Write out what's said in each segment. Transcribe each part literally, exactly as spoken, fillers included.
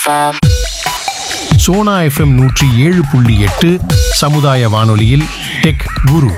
Sona FM நூற்றி ஏழு புள்ளி எட்டு சமுதாய வானொலியில் டெக் குரு.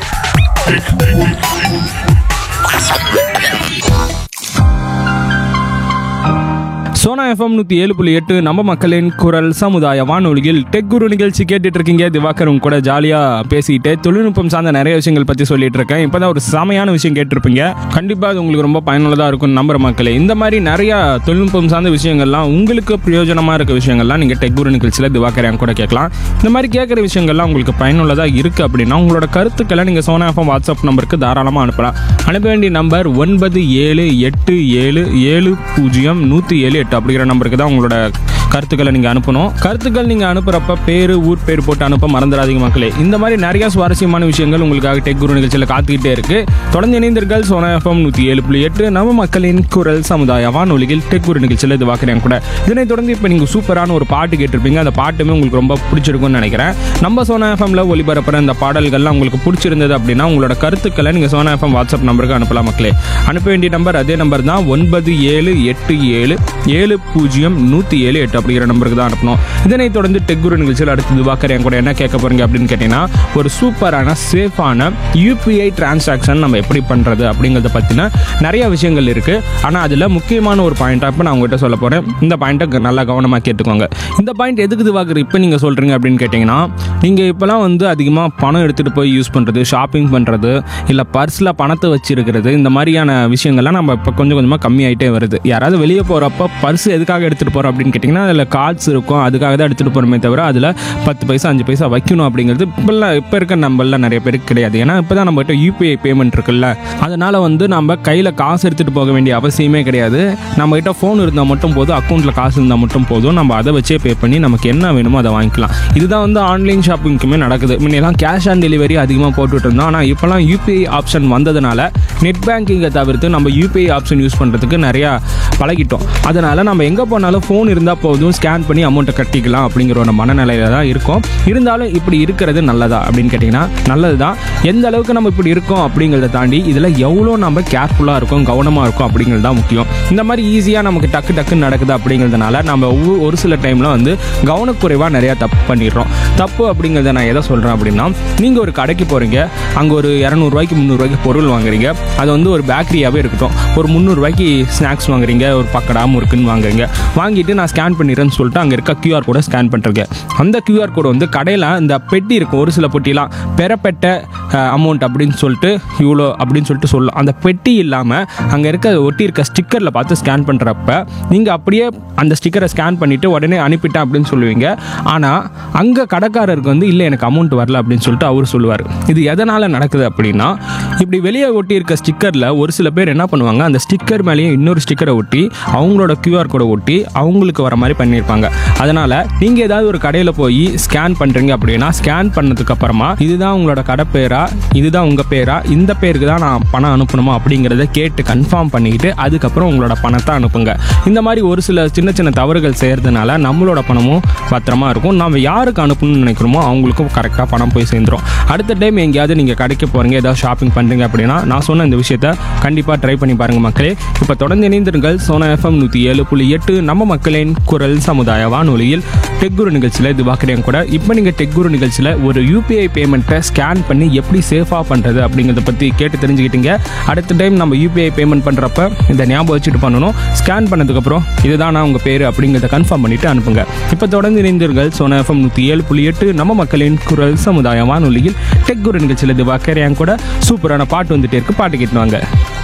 சோனா எஃப்எம் நூற்றி ஏழு புள்ளி எட்டு நம்ம மக்களின் குரல் சமுதாய வானொலியில் டெக் குரு நிகழ்ச்சி கேட்டுட்டு இருக்கீங்க. திவாகர் உங்க கூட ஜாலியாக பேசிட்டு தொழில்நுட்பம் சார்ந்த நிறைய விஷயங்கள் பற்றி சொல்லிட்டு இருக்கேன். இப்போ தான் ஒரு செமையான விஷயம் கேட்டிருப்பீங்க. கண்டிப்பாக அது உங்களுக்கு ரொம்ப பயனுள்ளதாக இருக்கும் நம்புற மக்களே. இந்த மாதிரி நிறையா தொழில்நுட்பம் சார்ந்த விஷயங்கள்லாம் உங்களுக்கு பிரயோஜனமாக இருக்க விஷயங்கள்லாம் நீங்கள் டெக் குரு நிகழ்ச்சியில் திவாகர் என் கூட கேட்கலாம். இந்த மாதிரி கேட்குற விஷயங்கள்லாம் உங்களுக்கு பயனுள்ளதாக இருக்குது அப்படின்னா உங்களோட கருத்துக்களை நீங்கள் சோனா எஃப்எம் வாட்ஸ்அப் நம்பருக்கு தாராளமாக அனுப்பலாம். அனுப்ப வேண்டிய நம்பர் ஒன்பது ஏழு எட்டு ஏழு ஏழு பூஜ்ஜியம் நூற்றி ஏழு எட்டு அப்படிங்கிற நம்பருக்கு தான் உங்களோட கருத்துக்களை நீங்கள் அனுப்பணும். கருத்துக்கள் நீங்கள் அனுப்புகிறப்ப பேர் ஊர் பேர் போட்டு அனுப்ப மறந்துடாதீங்க மக்களே. இந்த மாதிரி நிறைய சுவாரஸ்யமான விஷயங்கள் உங்களுக்காக டெக் குரு நிகழ்ச்சியில் காத்துக்கிட்டே இருக்கு. தொடர்ந்து இணைந்தீர்கள் சோனா எஃப்எம் நூற்றி ஏழு புள்ளி எட்டு நம்ம மக்களின் குரல் சமுதாய வானொலியில் டெக் குரு நிகழ்ச்சியில் இது வாக்குறேன் கூட. இதனைத் தொடர்ந்து இப்போ நீங்கள் சூப்பரான ஒரு பாட்டு கேட்டிருப்பீங்க. அந்த பாட்டுமே உங்களுக்கு ரொம்ப பிடிச்சிருக்கும்னு நினைக்கிறேன். நம்ம சோனா எஃப்எம்ல ஒளிபரப்புற இந்த பாடல்கள்லாம் உங்களுக்கு பிடிச்சிருந்தது அப்படின்னா உங்களோட கருத்துக்களை நீங்கள் சோனா எஃப்எம் வாட்ஸ்அப் நம்பருக்கு அனுப்பலாம் மக்களே. அனுப்ப வேண்டிய நம்பர் அதே நம்பர் தான் ஒன்பது ஏழு எட்டு ஏழு ஏழு பூஜ்ஜியம் நூற்றி ஏழு எட்டு அப்படிங்கிற நம்பருக்கு தான் அனுப்பணும். இதனைத் தொடர்ந்து டெக் குரு நிகழ்ச்சியில் அடுத்து திவாகர் என் கூட என்ன கேட்க போறீங்க அப்படின்னு கேட்டீங்கன்னா ஒரு சூப்பரான சேஃபான யூபிஐ டிரான்சாக்ஷன் நம்ம எப்படி பண்றது அப்படிங்கிறத பத்தின நிறைய விஷயங்கள் இருக்கு. ஆனால் அதில் முக்கியமான ஒரு பாயிண்டா இப்போ நான் உங்ககிட்ட சொல்ல போறேன். இந்த பாயிண்ட்டை நல்லா கவனமாக கேட்டுக்கோங்க. இந்த பாயிண்ட் எதுக்கு திவாகர் இப்போ நீங்க சொல்றீங்க அப்படின்னு கேட்டீங்கன்னா நீங்க இப்பெல்லாம் வந்து அதிகமாக பணம் எடுத்துட்டு போய் யூஸ் பண்றது, ஷாப்பிங் பண்றது, இல்லை பர்ஸ்ல பணத்தை வச்சிருக்கிறது, இந்த மாதிரியான விஷயங்கள்லாம் நம்ம இப்போ கொஞ்சம் கொஞ்சமாக கம்மியாயிட்டே வருது. யாராவது வெளியே போறப்ப பர்ஸ் எதுக்காக எடுத்துட்டு போறோம் அப்படின்னு கேட்டிங்கன்னா அதில் கார்ட்ஸ் இருக்கும், அதுக்காக தான் எடுத்துகிட்டு போகிறோமே தவிர அதில் பத்து பைசா அஞ்சு பைசா வைக்கணும் அப்படிங்கிறது இப்போல்லாம் இப்போ இருக்க நம்மள நிறைய பேருக்கு கிடையாது. ஏன்னா இப்போ தான் நம்மகிட்ட யூபிஐ பேமெண்ட் இருக்குல்ல, அதனால் வந்து நம்ம கையில் காசு எடுத்துகிட்டு போக வேண்டிய அவசியமே கிடையாது. நம்மகிட்ட ஃபோன் இருந்தால் மட்டும் போதும், அக்கௌண்ட்டில் காசு இருந்தால் மட்டும் போதும், நம்ம அதை வச்சே பே பண்ணி நமக்கு என்ன வேணுமோ அதை வாங்கிக்கலாம். இதுதான் வந்து ஆன்லைன் ஷாப்பிங்க்குமே நடக்குது. முன்னெல்லாம் கேஷ் ஆன் டெலிவரி அதிகமாக போட்டுட்டு இருந்தோம். ஆனால் இப்போலாம் யூபிஐ ஆப்ஷன் வந்ததுனால நெட் பேங்கிங்கை தவிர்த்து நம்ம யூபிஐ ஆப்ஷன் யூஸ் பண்ணுறதுக்கு நிறையா பழகிட்டோம். அதனால் நம்ம எங்கே போனாலும் ஃபோன் இருந்தால் போதும், ஸ்கேன் பண்ணி அமௌண்ட்டை கட்டிக்கலாம் அப்படிங்கிற ஒரு மனநிலையில தான் இருக்கும். இருந்தாலும் இப்படி இருக்கிறது நல்லதா அப்படின்னு கேட்டிங்கன்னா நல்லது தான். எந்த அளவுக்கு நம்ம இப்படி இருக்கோம் அப்படிங்கிறத தாண்டி இதில் எவ்வளோ நம்ம கேர்ஃபுல்லாக இருக்கும், கவனமாக இருக்கும் அப்படிங்கிறது தான் முக்கியம். இந்த மாதிரி ஈஸியாக நமக்கு டக்கு டக்குன்னு நடக்குது அப்படிங்கிறதுனால நம்ம ஒரு சில டைமில் வந்து கவனக்குறைவாக நிறையா தப்பு பண்ணிடுறோம். தப்பு அப்படிங்கிறத நான் எதை சொல்கிறேன் அப்படின்னா, நீங்கள் ஒரு கடைக்கு போகிறீங்க, அங்கே ஒரு இரநூறுவாய்க்கு முந்நூறுவாய்க்கு பொருள் வாங்குறீங்க. அது வந்து ஒரு பேக்கரியாகவே இருக்கட்டும், ஒரு முந்நூறுவாய்க்கு ஸ்நாக்ஸ் வாங்குறீங்க, ஒரு பக்கடா முறுக்குன்னு வாங்குறீங்க. வாங்கிட்டு நான் ஸ்கேன் பண்ணிடுறேன்னு சொல்லிட்டு அங்கே இருக்க கியூஆர் கோடை ஸ்கேன் பண்ணுறீங்க. அந்த கியூஆர் கோடு வந்து கடையில் இந்த பெட்டி இருக்கும், ஒரு சில பெட்டிலாம் பெறப்பட்ட அமௌண்ட் அப்படின்னு சொல்லிட்டு இவ்வளோ அப்படின்னு சொல்லிட்டு சொல்லலாம். அந்த பெட்டி இல்லாமல் அங்கே இருக்க ஒட்டி இருக்க ஸ்டிக்கரில் பார்த்து ஸ்கேன் பண்ணுறப்ப நீங்கள் அப்படியே அந்த ஸ்டிக்கரை ஸ்கேன் பண்ணிவிட்டு உடனே அனுப்பிட்டேன் அப்படின்னு சொல்லுவீங்க. ஆனால் அங்கே கடைக்காரருக்கு வந்து இல்லை எனக்கு அமௌண்ட் வரல அப்படின்னு சொல்லிட்டு அவர் சொல்லுவார். இது எதனால் நடக்குது அப்படின்னா, இப்படி வெளியே ஒட்டி இருக்க ஸ்டிக்கரில் ஒரு சில பேர் என்ன பண்ணுவாங்க, அந்த ஸ்டிக்கர் மேலேயே இன்னொரு ஸ்டிக்கரை ஒட்டி அவங்களோட கியூஆர் கோடை ஒட்டி அவங்களுக்கு வர மாதிரி பண்ணியிருப்பாங்க. அதனால் நீங்கள் ஏதாவது ஒரு கடையில் போய் ஸ்கேன் பண்ணுறீங்க அப்படின்னா ஸ்கேன் பண்ணதுக்கு அப்புறமா இதுதான் உங்களோட கடை பேரா, இதுதான் உங்கள் பேரா, இந்த பேருக்கு தான் நான் பணம் அனுப்பணுமா அப்படிங்கிறத கேட்டு கன்ஃபார்ம் பண்ணிக்கிட்டு அதுக்கப்புறம் உங்களோட பணத்தை அனுப்புங்க. இந்த மாதிரி ஒரு சில சின்ன சின்ன தவறுகள் செய்கிறதுனால நம்மளோட பணமும் பத்திரமா இருக்கும். நம்ம யாருக்கு அனுப்பணும்னு நினைக்கிறோமோ அவங்களுக்கும் கரெக்டாக பணம் போய் சேர்ந்துடும். அடுத்த டைம் எங்கேயாவது நீங்கள் கடைக்கு போகிறீங்க, ஏதாவது ஷாப்பிங் பண்ணுறீங்க அப்படின்னா நான் சொன்ன இந்த விஷயத்தை கண்டிப்பாக ட்ரை பண்ணி பாருங்கள் மக்களே. இப்போ தொடர்ந்து இணைந்திருங்கள் சோனா எஃப்எம் நூற்றி ஏழு புள்ளி எட்டு நம்ம மக்களின் குரல் சமுதாய வானொலியில் டெக் குரு நிகழ்ச்சியில் இது வாக்குறேன் கூட. இப்போ நீங்கள் டெக் குரு நிகழ்ச்சியில் ஒரு யூபிஐ பேமெண்ட்டை ஸ்கேன் பண்ணி எப்படி சேஃபாக பண்ணுறது அப்படிங்கிறத பற்றி கேட்டு தெரிஞ்சுக்கிட்டீங்க. அடுத்த டைம் நம்ம யூபிஐ பேமெண்ட் பண்ணுறப்ப இந்த ஞாபகம் வச்சுட்டு பண்ணணும். ஸ்கேன் பண்ணதுக்கப்புறம் இதுதான் நான் உங்கள் பேர் அப்படிங்கிறத கன்ஃபார்ம் பண்ணிவிட்டு அனுப்புங்க. இப்போ தொடர்ந்து இணைந்தீர்கள் சோனா எஃப்எம் நூற்றி ஏழு புள்ளி எட்டு நம்ம மக்களின் குரல் சமுதாய வானொலியில் டெக் குரு நிகழ்ச்சியில் இது வாக்குறேன் கூட. சூப்பரான பாட்டு வந்துட்டே இருக்கு, பாட்டு கேட்டுவாங்க.